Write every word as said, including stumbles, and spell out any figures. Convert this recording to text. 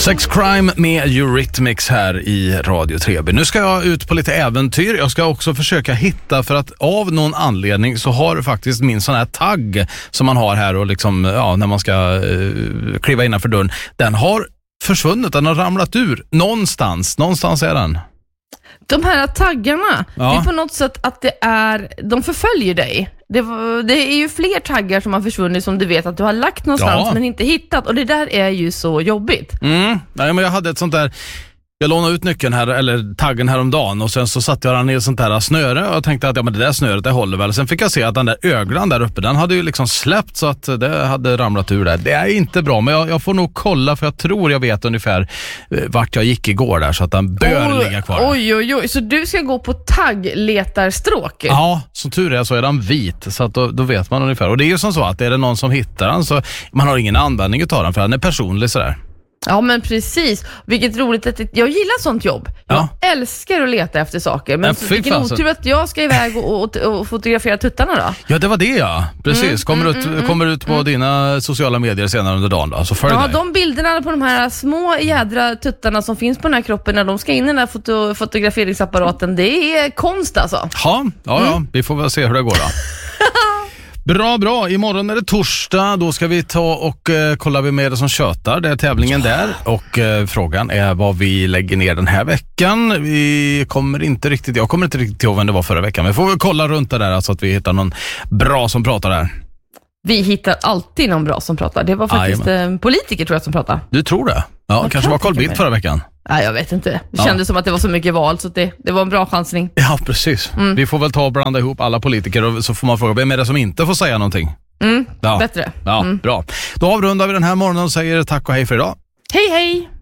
Sex Crime med Eurythmics här i Radio tre B. Nu ska jag ut på lite äventyr. Jag ska också försöka hitta, för att av någon anledning så har faktiskt min sån här tagg som man har här och liksom, ja, när man ska uh, kliva innanför dörren, den har försvunnit, den har ramlat ur. Någonstans, någonstans är den. De här taggarna, ja. Det är på något sätt att det är, de förföljer dig. Det, det är ju fler taggar som har försvunnit som du vet att du har lagt någonstans ja. men inte hittat. Och det där är ju så jobbigt. Mm. Nej, men jag hade ett sånt där, jag lånade ut nyckeln här, eller taggen häromdagen, och sen så satte jag den i ett sånt där snöre och jag tänkte att ja, men det där snöret det håller väl. Sen fick jag se att den där öglan där uppe, den hade ju liksom släppt så att det hade ramlat ur där. Det är inte bra, men jag, jag får nog kolla, för jag tror jag vet ungefär vart jag gick igår där, så att den bör oj, ligga kvar. Oj, oj, oj. Så du ska gå på taggletarstråk? Ja, som tur är så är den vit, så att då, då vet man ungefär. Och det är ju som så att är det någon som hittar den så man har ingen användning utav den, för den är personlig sådär. Ja, men precis. Vilket roligt att jag gillar sånt jobb. Jag ja. älskar att leta efter saker. Men ja, vilken otur att jag ska iväg och, och, och fotografera tuttarna då. Ja, det var det ja. Precis. Mm, kommer, mm, ut, mm, kommer ut på mm. dina sociala medier senare under dagen då. Så följ ja, dig. De bilderna på de här små jädra tuttarna som finns på den här kroppen när de ska in i den här foto, fotograferingsapparaten, det är konst alltså. Ja, ja, ja. Mm. Vi får väl se hur det går då. Bra, bra. Imorgon är det torsdag. Då ska vi ta och eh, kolla vi med det som tjötar. Det är tävlingen ja. där. Och eh, frågan är vad vi lägger ner den här veckan. Vi kommer inte riktigt, jag kommer inte riktigt ihåg vem det var förra veckan. Men vi får väl kolla runt det där så att vi hittar någon bra som pratar där. Vi hittar alltid någon bra som pratar. Det var faktiskt en eh, politiker tror jag som pratade. Du tror det? Ja, jag kanske var Carl Bildt förra veckan. Nej, jag vet inte. Det ja. kändes som att det var så mycket val så det, det var en bra chansning. Ja, precis. Mm. Vi får väl ta och blanda ihop alla politiker och så får man fråga vem är det som inte får säga någonting. Mm, ja. bättre. Ja, mm. bra. Då avrundar vi den här morgonen och säger tack och hej för idag. Hej, hej!